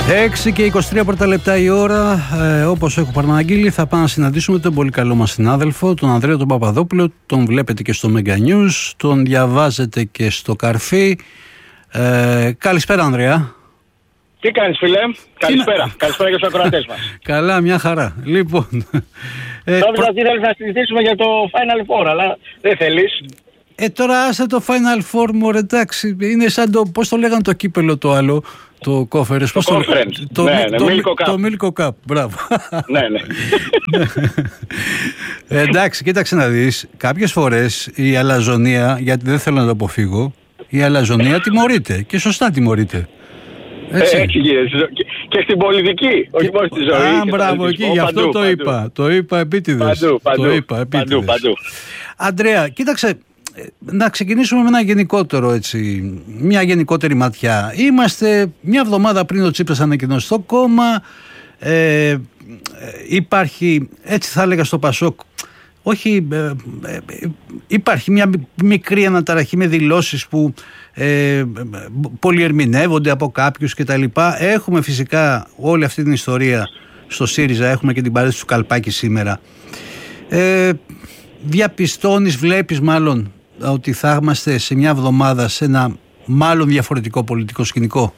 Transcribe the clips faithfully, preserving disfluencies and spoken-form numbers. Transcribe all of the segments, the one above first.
έξι και είκοσι τρία πρώτα λεπτά η ώρα. Ε, όπως έχω παραναγγείλει, θα πάμε να συναντήσουμε τον πολύ καλό μας συνάδελφο, τον Ανδρέα τον Παπαδόπουλο. Τον βλέπετε και στο Mega News, τον διαβάζετε και στο Καρφί. Ε, καλησπέρα, Ανδρέα. Τι κάνεις, φίλε? Καλησπέρα. Να... Καλησπέρα και στους ακροατές μας. Καλά, μια χαρά. Λοιπόν. Ε, Νόμιζα προ... ότι θέλεις να συζητήσουμε για το Final Four, αλλά δεν θέλεις. Ε, τώρα άσε το Final Four, μωρέ, εντάξει. Είναι σαν το, πώς το λέγανε το κύπελο το άλλο. Το Conference, το Conference, το, ναι, το, ναι, το, το Milko Cup, μπράβο. Ναι, ναι. ε, εντάξει, κοίταξε να δεις, κάποιες φορές η αλαζονία, γιατί δεν θέλω να το αποφύγω, η αλαζονία τιμωρείται και σωστά τιμωρείται. Έτσι, έτσι γίνεται. Και, και στην πολιτική, όχι μόνο στη ζωή. Α, μπράβο, εκεί, γι' αυτό παντού, το παντού. είπα. Το είπα επίτηδες. Παντού, παντού, το είπα επίτηδες. Παντού, παντού. Αντρέα, κοίταξε, να ξεκινήσουμε με ένα γενικότερο, έτσι, μια γενικότερη ματιά. Είμαστε μια εβδομάδα πριν ο Τσίπρας ανακοινώσει το κόμμα. Ε, υπάρχει, έτσι θα έλεγα στο Πασόκ, όχι, ε, ε, υπάρχει μια μικρή αναταραχή με δηλώσεις που ε, πολυερμηνεύονται από κάποιους κτλ. Έχουμε φυσικά όλη αυτή την ιστορία στο ΣΥΡΙΖΑ, έχουμε και την παρέτηση του Καλπάκη σήμερα. Ε, διαπιστώνεις, βλέπεις μάλλον ότι θα είμαστε σε μια εβδομάδα σε ένα μάλλον διαφορετικό πολιτικό σκηνικό?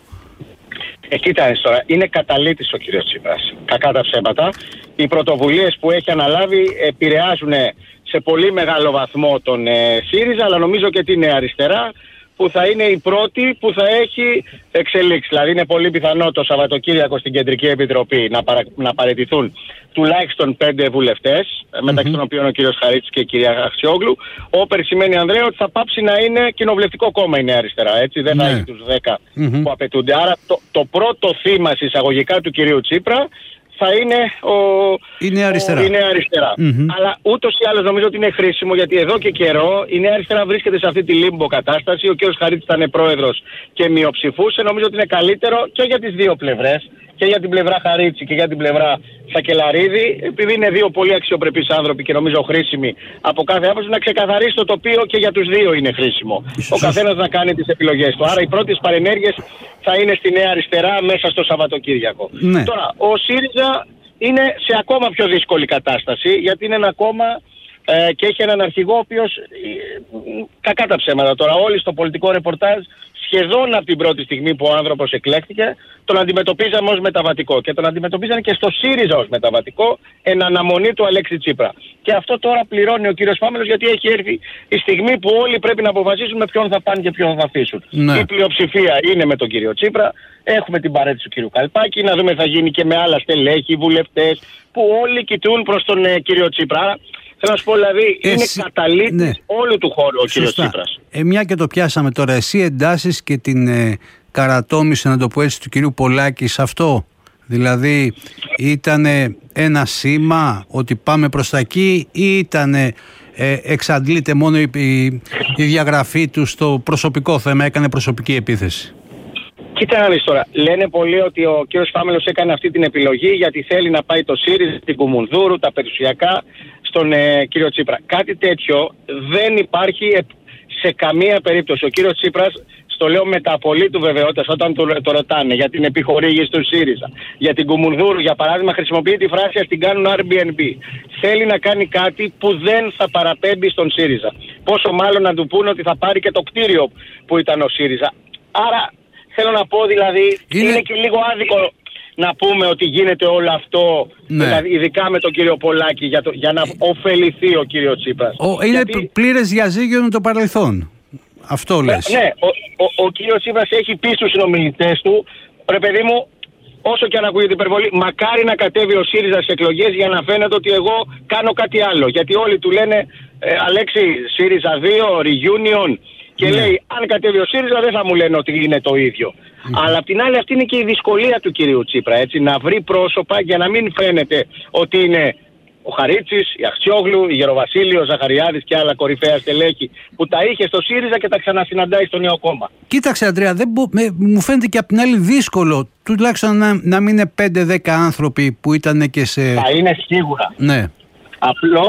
Ε, κοίτα τώρα, είναι καταλήτης ο κύριος Τσίπρας. Κακά τα ψέματα. Οι πρωτοβουλίες που έχει αναλάβει επηρεάζουν σε πολύ μεγάλο βαθμό τον ε, ΣΥΡΙΖΑ, αλλά νομίζω και την Νέα Αριστερά, που θα είναι η πρώτη που θα έχει εξελίξει. Δηλαδή είναι πολύ πιθανό το Σαββατοκύριακο στην Κεντρική Επιτροπή να, παρα, να παραιτηθούν τουλάχιστον πέντε βουλευτές, mm-hmm. μεταξύ των οποίων ο κύριος Χαρίτσης και η κυρία Αχτσιόγλου. Όπερ σημαίνει, Ανδρέα, ότι θα πάψει να είναι κοινοβουλευτικό κόμμα η Νέα Αριστερά. Έτσι, δεν θα έχει τους δέκα mm-hmm. που απαιτούνται. Άρα το, το πρώτο θύμα εισαγωγικά του κυρίου Τσίπρα θα είναι ο, η Νέα Αριστερά. Ο, η Νέα Αριστερά. Mm-hmm. Αλλά ούτως ή άλλως νομίζω ότι είναι χρήσιμο, γιατί εδώ και καιρό η Νέα Αριστερά βρίσκεται σε αυτή τη λίμπο κατάσταση. Ο κ. Χαρίτης ήταν πρόεδρος και μειοψηφούσε. Νομίζω ότι είναι καλύτερο και για τις δύο πλευρές, και για την πλευρά Χαρίτση και για την πλευρά Σακελαρίδη, επειδή είναι δύο πολύ αξιοπρεπείς άνθρωποι και νομίζω χρήσιμοι από κάθε άποψη, να ξεκαθαρίσει το τοπίο και για τους δύο είναι χρήσιμο. Ίσως. Ο καθένας να κάνει τις επιλογές του. Άρα οι πρώτες παρενέργειες θα είναι στη Νέα Αριστερά μέσα στο Σαββατοκύριακο. Ναι. Τώρα, ο ΣΥΡΙΖΑ είναι σε ακόμα πιο δύσκολη κατάσταση, γιατί είναι ένα κόμμα ε, και έχει έναν αρχηγό ο οποίος, ε, κακά τα ψέματα τώρα, όλοι στο πολιτικό ρεπορτάζ, σχεδόν από την πρώτη στιγμή που ο άνθρωπος εκλέχθηκε, τον αντιμετωπίζαμε ως μεταβατικό και τον αντιμετωπίζανε και στο ΣΥΡΙΖΑ ως μεταβατικό, εν αναμονή του Αλέξη Τσίπρα. Και αυτό τώρα πληρώνει ο κύριος Φάμελος, γιατί έχει έρθει η στιγμή που όλοι πρέπει να αποφασίσουν με ποιον θα πάνε και ποιον θα αφήσουν. Ναι. Η πλειοψηφία είναι με τον κύριο Τσίπρα, έχουμε την παρέτηση του κύριου Καλπάκη, να δούμε θα γίνει και με άλλα στελέχη, βουλευτές, που όλοι κοιτούν προς τον ε, κύριο Τσίπρα. Θέλω να σου πω, δηλαδή, εσύ, είναι καταλήτης ναι. όλου του χώρου ο κύριος Τσίπρας. Ε, μια και το πιάσαμε τώρα, εσύ εντάσσεις και την ε, καρατόμηση, να το πω έτσι, του κυρίου Πολάκη σε αυτό? Δηλαδή, ήταν ένα σήμα ότι πάμε προς τα εκεί, ή ήταν ε, εξαντλείται μόνο η, η, η διαγραφή του στο προσωπικό θέμα, έκανε προσωπική επίθεση? Κοίτα να δεις τώρα, λένε πολλοί ότι ο κύριος Φάμελος έκανε αυτή την επιλογή γιατί θέλει να πάει το ΣΥΡΙΖΑ, την Κουμουνδούρου, τα περιουσιακά στον ε, κύριο Τσίπρα. Κάτι τέτοιο δεν υπάρχει σε καμία περίπτωση. Ο κύριος Τσίπρας, στο λέω με τα απολύτου βεβαιότητας, όταν το, το ρωτάνε για την επιχορήγηση του ΣΥΡΙΖΑ, για την Κουμουνδούρου, για παράδειγμα, χρησιμοποιεί τη φράση «ας την κάνουν Airbnb». Θέλει να κάνει κάτι που δεν θα παραπέμπει στον ΣΥΡΙΖΑ. Πόσο μάλλον να του πούνε ότι θα πάρει και το κτίριο που ήταν ο ΣΥΡΙΖΑ. Άρα θέλω να πω, δηλαδή, είναι, είναι και λίγο άδικο να πούμε ότι γίνεται όλο αυτό, ναι. δηλαδή, ειδικά με τον κύριο Πολάκη, για, το, για να ωφεληθεί ο κύριος Τσίπρας. Ο, είναι γιατί... πλήρες διαζύγιο με το παρελθόν. Αυτό λες. Ναι, ο, ο, ο κύριος Τσίπρας έχει πει στους συνομιλητές του, ρε παιδί μου, όσο και αν ακούγεται υπερβολή, μακάρι να κατέβει ο ΣΥΡΙΖΑ στις εκλογές για να φαίνεται ότι εγώ κάνω κάτι άλλο. Γιατί όλοι του λένε, ε, Αλέξη, ΣΥΡΙΖΑ δύο, reunion. Και ναι. λέει, αν κατέβει ο ΣΥΡΙΖΑ δεν θα μου λένε ότι είναι το ίδιο. Mm-hmm. Αλλά απ' την άλλη αυτή είναι και η δυσκολία του κυρίου Τσίπρα, έτσι, να βρει πρόσωπα για να μην φαίνεται ότι είναι ο Χαρίτσης, η Αχτσιόγλου, η Γεροβασίλη, ο Ζαχαριάδης και άλλα κορυφαία στελέχη που τα είχε στο ΣΥΡΙΖΑ και τα ξανασυναντάει στο νέο κόμμα. Κοίταξε, Ανδρέα, δεν μπο... με... μου φαίνεται και απ' την άλλη δύσκολο τουλάχιστον να, να μην είναι πέντε δέκα άνθρωποι που ήταν και σε... Θα είναι σίγουρα. Ναι. Απλώς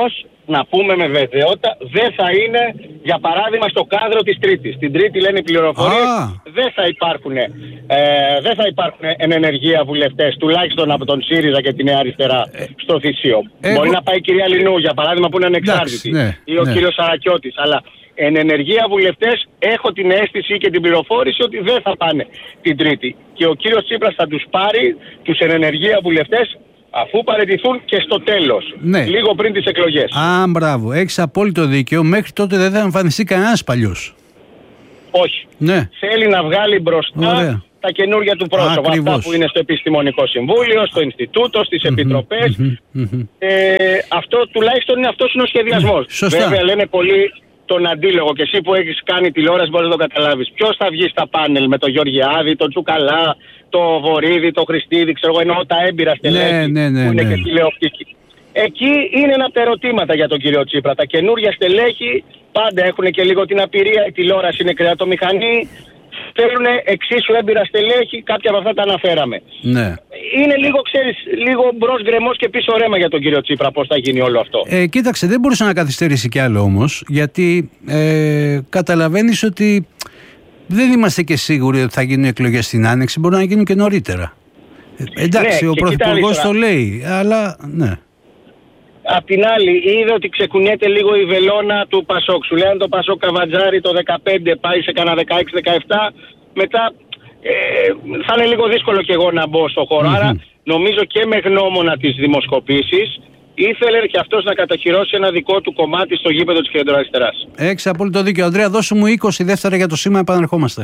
να πούμε με βεβαιότητα, δεν θα είναι, για παράδειγμα, στο κάδρο της Τρίτης. Την Τρίτη λένε οι πληροφορίες, δεν θα υπάρχουν, ε, δεν θα υπάρχουν εν ενεργεία βουλευτές, τουλάχιστον από τον ΣΥΡΙΖΑ και τη Νέα Αριστερά, ε, στο Θησίο. Ε, Μπορεί ε, να πάει η κυρία Λινού, για παράδειγμα, που είναι ανεξάρτητη, ναι, ή ο ναι. κύριος Σαρακιώτης, αλλά εν ενεργεία βουλευτές έχω την αίσθηση και την πληροφόρηση ότι δεν θα πάνε την Τρίτη. Και ο κύριος Τσίπρας θα τους πάρει, τους εν ενεργεία βουλευτές, αφού παραιτηθούν και στο τέλος, ναι. λίγο πριν τις εκλογές. Α, μπράβο, έχεις απόλυτο δίκαιο. Μέχρι τότε δεν θα εμφανιστεί κανένας παλιός. Όχι. Ναι. Θέλει να βγάλει μπροστά Ωραία. τα καινούργια του πρόσωπα. Ακριβώς. Αυτά που είναι στο Επιστημονικό Συμβούλιο, στο Ινστιτούτο, στις mm-hmm, επιτροπές. Mm-hmm, mm-hmm. Ε, αυτό τουλάχιστον είναι, αυτός είναι ο σχεδιασμός. Mm, Βέβαια λένε πολύ τον αντίλογο, και εσύ που έχεις κάνει τηλεόραση μπορείς να το καταλάβεις. Ποιος θα βγει στα πάνελ με τον Γεωργιάδη, τον Τσουκαλά, το Βορίδη, το Χριστίδη, ξέρω εγώ, εννοώ τα έμπειρα στελέχη ναι, ναι, ναι, που είναι ναι. και τηλεοπτική. Εκεί είναι ένα από τα ερωτήματα για τον κύριο Τσίπρα. Τα καινούργια στελέχη πάντα έχουν και λίγο την απειρία, η τηλεόραση είναι κρεατομηχανή, θέλουν εξίσου έμπειρα στελέχη, κάποια από αυτά τα αναφέραμε. Ναι. Είναι λίγο, ξέρεις, λίγο μπρος γκρεμός και πίσω ρέμα για τον κύριο Τσίπρα πώς θα γίνει όλο αυτό. Ε, κοίταξε, δεν μπορούσε να καθυστερήσει κι άλλο όμως, γιατί ε, καταλαβαίνεις ότι δεν είμαστε και σίγουροι ότι θα γίνουν εκλογές στην Άνοιξη, μπορεί να γίνουν και νωρίτερα. Ε, εντάξει, ναι, ο Πρωθυπουργός το λέει, αλλά ναι. Απ' την άλλη, είδε ότι ξεκουνιέται λίγο η βελόνα του Πασόκ. Σου λέει αν το Πασόκ καβατζάρει το δεκαπέντε, πάει σε κανένα δεκαέξι δεκαεπτά, μετά ε, θα είναι λίγο δύσκολο κι εγώ να μπω στο χώρο. Mm-hmm. Άρα νομίζω και με γνώμονα τις δημοσκοπήσεις ήθελε και αυτός να κατοχυρώσει ένα δικό του κομμάτι στο γήπεδο της κεντροαριστεράς. Έχεις απόλυτο δίκιο. Ανδρέα, δώσου μου είκοσι δεύτερα για το σήμα, επανερχόμαστε.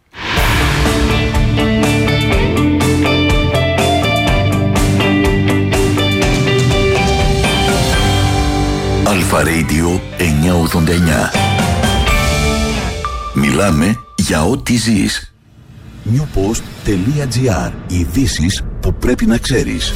Αλφα Radio εννιακόσια ογδόντα εννιά. Μιλάμε για ό,τι ζεις. newpost.gr. Ειδήσεις που πρέπει να ξέρεις.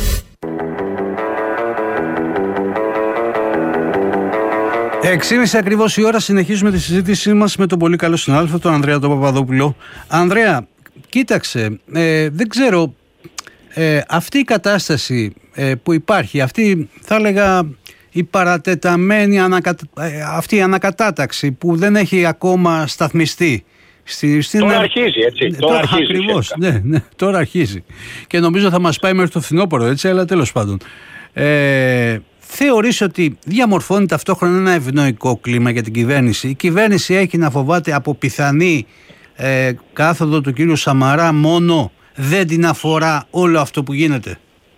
Έξι και μισή ακριβώς η ώρα, συνεχίζουμε τη συζήτησή μας με τον πολύ καλό συνάδελφο, τον Ανδρέα τον Παπαδόπουλο. Ανδρέα, κοίταξε, ε, δεν ξέρω, ε, αυτή η κατάσταση ε, που υπάρχει, αυτή θα έλεγα η παρατεταμένη ανακατα... αυτή η ανακατάταξη που δεν έχει ακόμα σταθμιστεί. Στη, στην... Τώρα αρχίζει, έτσι. Ναι, τώρα, τώρα αρχίζει. Ακριβώς, ναι, ναι, τώρα αρχίζει. Και νομίζω θα μας πάει μέχρι το φθινόπωρο, έτσι, αλλά τέλος πάντων. Ε, θεωρείς ότι διαμορφώνει ταυτόχρονα ένα ευνοϊκό κλίμα για την κυβέρνηση? Η κυβέρνηση έχει να φοβάται από πιθανή ε, κάθοδο του κύριου Σαμαρά, μόνο δεν την αφορά όλο αυτό που γίνεται?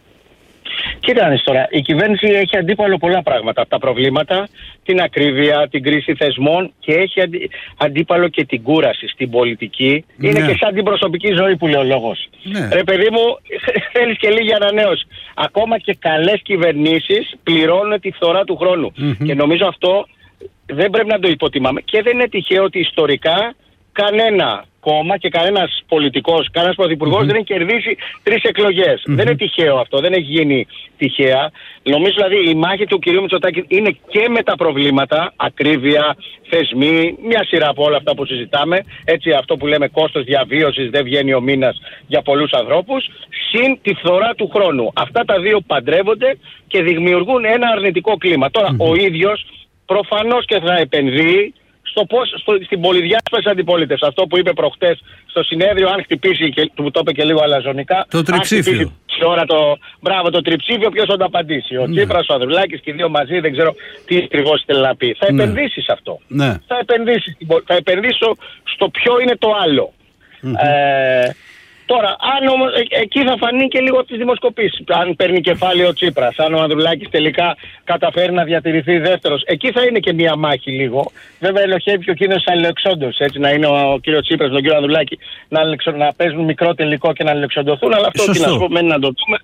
Κοίτανε τώρα, η κυβέρνηση έχει αντίπαλο πολλά πράγματα. Από τα προβλήματα, την ακρίβεια, την κρίση θεσμών, και έχει αντί, αντίπαλο και την κούραση στην πολιτική. Ναι. Είναι και σαν την προσωπική ζωή που λέει ο λόγος. Ναι. Ρε παιδί μου, θέλεις και λίγη ανανέωση. Ακόμα και καλές κυβερνήσεις πληρώνουν τη φθορά του χρόνου. Mm-hmm. Και νομίζω αυτό δεν πρέπει να το υποτιμάμε. Και δεν είναι τυχαίο ότι ιστορικά κανένα κόμμα και κανένας πολιτικός, κανένας πρωθυπουργός mm-hmm. δεν έχει κερδίσει τρεις εκλογές. Mm-hmm. Δεν είναι τυχαίο αυτό, δεν έχει γίνει τυχαία. Νομίζω δηλαδή η μάχη του κυρίου Μητσοτάκη είναι και με τα προβλήματα, ακρίβεια, θεσμοί, μια σειρά από όλα αυτά που συζητάμε. Έτσι, αυτό που λέμε κόστος διαβίωσης, δεν βγαίνει ο μήνας για πολλούς ανθρώπους, συν τη φθορά του χρόνου. Αυτά τα δύο παντρεύονται και δημιουργούν ένα αρνητικό κλίμα. Τώρα mm-hmm. ο ίδιος προφανώς και θα επενδύει στο πώς, στο, στην πολυδιάσπαση αντιπολίτευση. Αυτό που είπε προχτές στο συνέδριο, αν χτυπήσει, και του το είπε και λίγο αλαζονικά, το τριψήφιο. Ώρα το, μπράβο, το τριψήφιο, ποιος θα το απαντήσει? Ο ναι. Τσίπρας, ο Ανδρουλάκης και οι δύο μαζί, δεν ξέρω τι ακριβώς θέλει να πει. Θα ναι. επενδύσει σε αυτό. Ναι. Θα επενδύσει, θα επενδύσω στο ποιο είναι το άλλο. Mm-hmm. Ε, Τώρα, αν όμως, ε, εκεί θα φανεί και λίγο από τις δημοσκοπήσεις. Αν παίρνει κεφάλαιο ο Τσίπρας, αν ο Ανδρουλάκης τελικά καταφέρει να διατηρηθεί δεύτερος, εκεί θα είναι και μία μάχη λίγο. Βέβαια, ελοχεύει και ο κύριος Αλεξόντος, έτσι, να είναι ο, ο κύριος Τσίπρας, τον κύριο Ανδρουλάκη, να, να παίζουν μικρό τελικό και να αλεξοντωθούν. Αλλά αυτό τι να σου πω, μένει να το δούμε.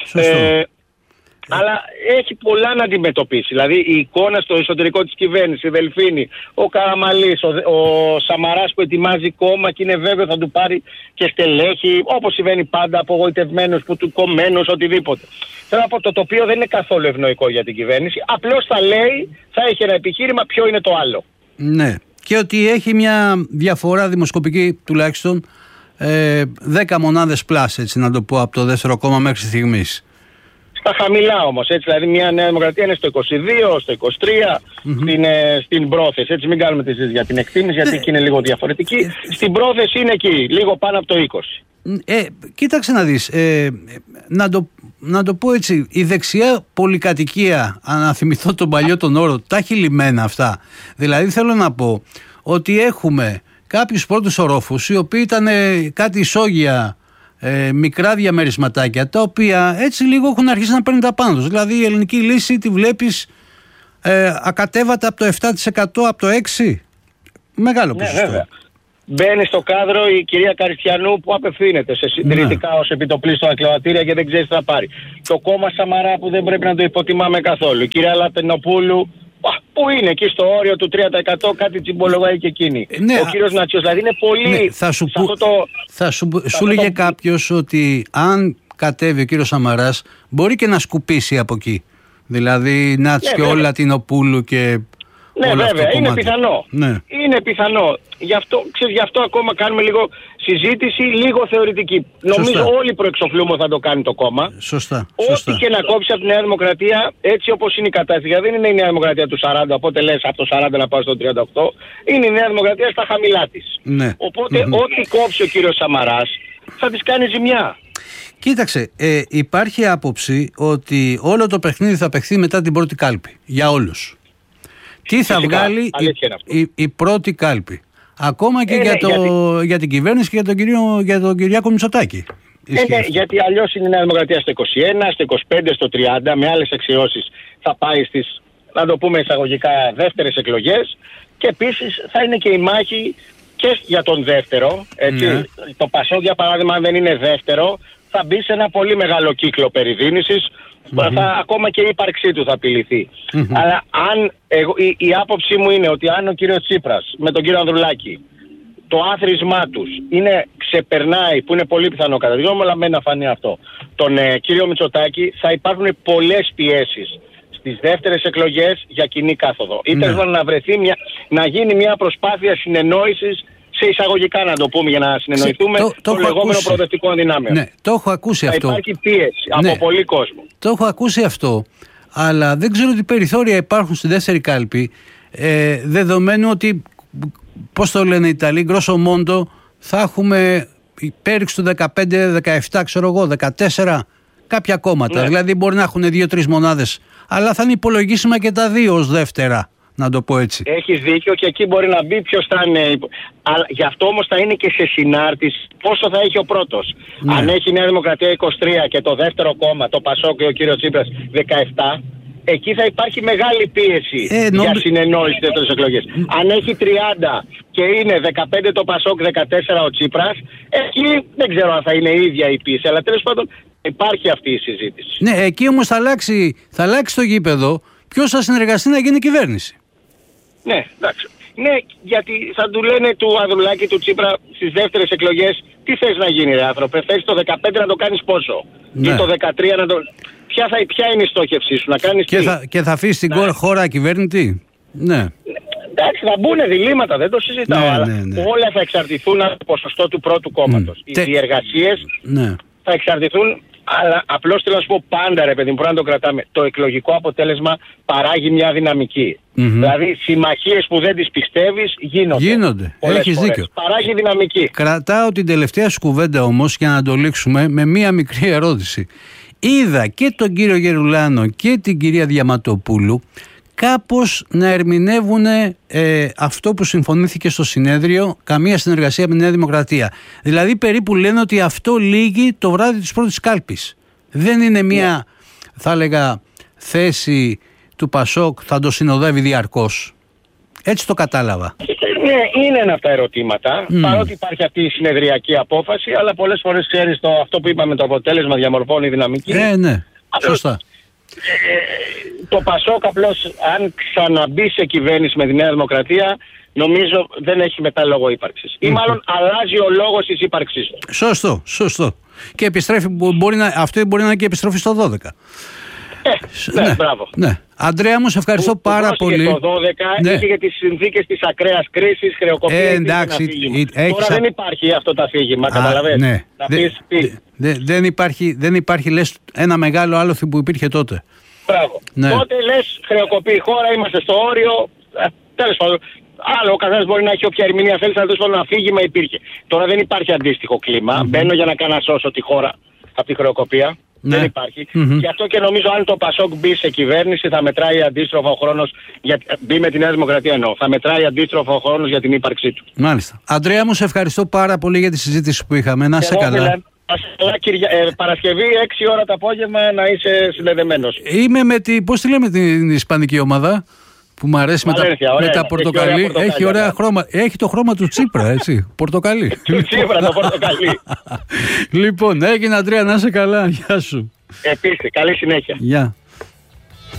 Ε, αλλά έχει πολλά να αντιμετωπίσει. Δηλαδή η εικόνα στο εσωτερικό της κυβέρνησης, η Δελφίνη, ο Καραμαλής, ο, ο Σαμαράς που ετοιμάζει κόμμα και είναι βέβαιο θα του πάρει και στελέχη, όπως συμβαίνει πάντα, απογοητευμένος, που του κομμένος, οτιδήποτε. Θέλω να πω, το τοπίο δεν είναι καθόλου ευνοϊκό για την κυβέρνηση. Απλώς θα λέει, θα έχει ένα επιχείρημα ποιο είναι το άλλο. Ναι. Και ότι έχει μια διαφορά δημοσκοπική τουλάχιστον ε, δέκα μονάδες πλάς, έτσι να το πω, από το δεύτερο κόμμα μέχρι στιγμής. στα χαμηλά όμως, έτσι, δηλαδή μια Νέα Δημοκρατία είναι στο είκοσι δύο, στο είκοσι τρία, mm-hmm. στην, ε, στην πρόθεση, έτσι, μην κάνουμε τη συζήτηση για την εκτίμηση, γιατί εκεί είναι λίγο διαφορετική. Στην πρόθεση είναι εκεί, λίγο πάνω από το είκοσι. Ε, κοίταξε να δεις, ε, να, το, να το πω έτσι, η δεξιά πολυκατοικία, αν θυμηθώ τον παλιό τον όρο, τα έχει λυμμένα αυτά. Δηλαδή θέλω να πω ότι έχουμε κάποιους πρώτους ορόφους, οι οποίοι ήταν κάτι ισόγεια, ε, μικρά διαμερισματάκια, τα οποία έτσι λίγο έχουν αρχίσει να παίρνουν τα πάνω τους. Δηλαδή η ελληνική λύση τη βλέπεις ε, ακατέβατα από το επτά τοις εκατό, από το έξι τοις εκατό. Μεγάλο ποσοστό. Ναι, βέβαια. Μπαίνει στο κάδρο η κυρία Καριστιανού που απευθύνεται σε συντηρητικά ναι. ως επιτοπλίστων ακλαιματήρια και δεν ξέρει τι θα πάρει. Το κόμμα Σαμαρά που δεν πρέπει να το υποτιμάμε καθόλου. Η κυρία Λατινοπούλου που είναι εκεί στο όριο του τρία τοις εκατό, κάτι τσιμπολογάει και εκείνη. Ναι, ο κύριος Νατσιός, δηλαδή είναι πολύ... Ναι, θα σου, που, το, θα σου, θα σου λέγε το... κάποιος ότι αν κατέβει ο κύριος Σαμαράς μπορεί και να σκουπίσει από εκεί. Δηλαδή Νατσιό, ναι, Λατινοπούλου και... Ναι, όλα βέβαια, είναι πιθανό. Ναι. Είναι πιθανό. Γι' αυτό, ξέρεις, γι' αυτό ακόμα κάνουμε λίγο συζήτηση, λίγο θεωρητική. Σωστά. Νομίζω όλοι προεξοφλούμε ότι θα το κάνει το κόμμα. Σωστά. Ό,τι και να κόψει από τη Νέα Δημοκρατία, έτσι όπως είναι η κατάσταση. Δεν είναι η Νέα Δημοκρατία του σαράντα, οπότε λες από το σαράντα να πάω στο τριάντα οκτώ. Είναι η Νέα Δημοκρατία στα χαμηλά της. Ναι. Οπότε mm-hmm. ό,τι κόψει ο κύριος Σαμαράς θα της κάνει ζημιά. Κοίταξε, ε, υπάρχει άποψη ότι όλο το παιχνίδι θα παιχθεί μετά την πρώτη κάλπη. Για όλους. Τι θα Φυσικά, βγάλει η, η, η πρώτη κάλπη. Ακόμα και ε, για, ναι, το, γιατί... για την κυβέρνηση και για τον, κύριο, για τον Κυριάκο Μητσοτάκη. Ε, ναι, γιατί αλλιώς είναι η Νέα Δημοκρατία στο είκοσι ένα, στο είκοσι πέντε, στο τριάντα, με άλλες αξιώσεις θα πάει στις, να το πούμε εισαγωγικά, δεύτερες εκλογές. Και επίσης θα είναι και η μάχη και για τον δεύτερο. Έτσι. Ναι. Το Πασόκ, για παράδειγμα, αν δεν είναι δεύτερο, θα μπει σε ένα πολύ μεγάλο κύκλο περιδίνησης. Mm-hmm. Θα, ακόμα και η ύπαρξή του θα απειληθεί. Mm-hmm. Αλλά αν, εγώ, η, η άποψή μου είναι ότι αν ο κύριος Τσίπρας με τον κύριο Ανδρουλάκη το άθροισμά τους είναι, ξεπερνάει, που είναι πολύ πιθανό κατά τη γνώμη μου, αλλά με να φανεί αυτό, τον ε, κύριο Μητσοτάκη, θα υπάρχουν πολλές πιέσεις στις δεύτερες εκλογές για κοινή κάθοδο. Mm-hmm. Είτε να βρεθεί μια, να γίνει μια προσπάθεια συνεννόησης, σε εισαγωγικά να το πούμε για να συνεννοηθούμε, το, το, το λεγόμενο προοδευτικό δυνάμεων. Ναι, το έχω ακούσει θα αυτό. Υπάρχει πίεση ναι, από πολύ κόσμο. Το έχω ακούσει αυτό, αλλά δεν ξέρω τι περιθώρια υπάρχουν στη δεύτερη κάλπη, ε, δεδομένου ότι, πώς το λένε οι Ιταλοί, grosso modo, θα έχουμε πέριξη του δεκαπέντε, δεκαεπτά, ξέρω εγώ, δεκατέσσερα, κάποια κόμματα. Ναι. Δηλαδή μπορεί να έχουν δύο-τρεις μονάδες, αλλά θα είναι υπολογίσιμα και τα δύο ως δεύτερα. Να το πω έτσι. Έχεις δίκιο και εκεί μπορεί να μπει ποιος θα είναι. Αλλά γι' αυτό όμως θα είναι και σε συνάρτηση πόσο θα έχει ο πρώτος. Ναι. Αν έχει η Νέα Δημοκρατία είκοσι τρία και το δεύτερο κόμμα, το Πασόκ και ο κύριος Τσίπρας δεκαεπτά, εκεί θα υπάρχει μεγάλη πίεση ε, για νομ... συνεννόηση δεύτερες εκλογές. Mm. Αν έχει τριάντα και είναι δεκαπέντε το Πασόκ, δεκατέσσερα ο Τσίπρας, εκεί δεν ξέρω αν θα είναι η ίδια η πίεση. Αλλά τέλος πάντων υπάρχει αυτή η συζήτηση. Ναι, εκεί όμως θα αλλάξει, θα αλλάξει το γήπεδο. Ποιος θα συνεργαστεί να γίνει κυβέρνηση. Ναι, εντάξει. Ναι, γιατί θα του λένε του Ανδρουλάκη, του Τσίπρα στις δεύτερες εκλογές, τι θες να γίνει, ρε άνθρωπε, θες το δεκαπέντε να το κάνεις πόσο, ναι, ή το δεκατρία να το... Ποια, θα, ποια είναι η στόχευσή σου, να κάνεις και τι. Θα, και θα αφήσεις την ναι. χώρα κυβέρνητη. Ναι. Εντάξει, θα μπουν διλήμματα, δεν το συζητάω, ναι, αλλά ναι, ναι. όλα θα εξαρτηθούν από το ποσοστό του πρώτου κόμματος. Mm. Οι Τε... διεργασίες ναι. θα εξαρτηθούν. Αλλά απλώς θέλω να σου πω πάντα, ρε παιδί μου, πρέπει να το κρατάμε. Το εκλογικό αποτέλεσμα παράγει μια δυναμική. Mm-hmm. Δηλαδή, συμμαχίες που δεν τις πιστεύεις γίνονται. Γίνονται. Έχεις δίκιο. Παράγει δυναμική. Κρατάω την τελευταία σου κουβέντα όμως για να το λήξουμε με μια μικρή ερώτηση. Είδα και τον κύριο Γερουλάνο και την κυρία Διαματοπούλου κάπως να ερμηνεύουν ε, αυτό που συμφωνήθηκε στο συνέδριο, καμία συνεργασία με τη Νέα Δημοκρατία. Δηλαδή περίπου λένε ότι αυτό λύγει το βράδυ της πρώτης κάλπης. Δεν είναι μια, yeah. θα έλεγα, θέση του Πασόκ, θα το συνοδεύει διαρκώς. Έτσι το κατάλαβα. Ναι, είναι ένα από τα ερωτήματα, mm. παρότι υπάρχει αυτή η συνεδριακή απόφαση, αλλά πολλές φορές ξέρεις το, αυτό που είπαμε, το αποτέλεσμα διαμορφώνει δυναμική. Ε, ναι, σωστά. Ε, το Πασόκ απλώς αν ξαναμπεί σε κυβέρνηση με τη Νέα Δημοκρατία, νομίζω δεν έχει μετά λόγο ύπαρξης. Mm. Ή μάλλον αλλάζει ο λόγος της ύπαρξής του. Σωστό, σωστό. Και επιστρέφει, μπορεί να, αυτό μπορεί να είναι και επιστροφή στο δώδεκα. Ε, ναι, μπράβο. Ναι. Αντρέα μου, σε ευχαριστώ που, πάρα που πολύ. Το δώδεκα ναι. είχε για τις συνθήκες της ακραίας κρίσης, χρεοκοπία. Ε, εντάξει, η, έχεις... Τώρα δεν υπάρχει αυτό το αφήγημα, καταλαβαίνεις. Ναι. Να Δε, πεις, δε, δε, δεν, υπάρχει, δεν υπάρχει, λες, ένα μεγάλο άλοθη που υπήρχε τότε. Μπράβο. Ναι. Τότε λες χρεοκοπεί η χώρα, είμαστε στο όριο. Ε, τέλος πάντων. Άλλο, ο καθένας μπορεί να έχει όποια ερμηνεία θέλει, αλλά τέλος αφήγημα υπήρχε. Τώρα δεν υπάρχει αντίστοιχο κλίμα. Mm-hmm. Μπαίνω για να κανασώσω τη χώρα από τη χρεοκοπία. Ναι. Δεν υπάρχει. Mm-hmm. Γι' αυτό και νομίζω αν το Πασόκ μπει σε κυβέρνηση θα μετράει αντίστροφα ο χρόνος. Για... Μπει με τη Νέα Δημοκρατία εννοώ. Θα μετράει αντίστροφα ο χρόνος για την ύπαρξή του. Μάλιστα. Αντρέα μου, σε ευχαριστώ πάρα πολύ για τη συζήτηση που είχαμε. Να είσαι καλά. Φίλε, ε, Παρασκευή έξι ώρα το απόγευμα να είσαι συνδεδεμένος. Είμαι με τη. Πώς τη λέμε την ισπανική ομάδα που μου αρέσει Βαλένθια, με τα, ωραία, με τα έχει πορτοκαλί. ωραία πορτοκαλί, Έχει ωραία ναι. χρώμα. Έχει το χρώμα του Τσίπρα, έτσι. Πορτοκαλί. Του Τσίπρα το πορτοκαλί. Λοιπόν, έγινε Αντρέα, να είσαι καλά. Γεια σου. Επίσης, καλή συνέχεια. Γεια.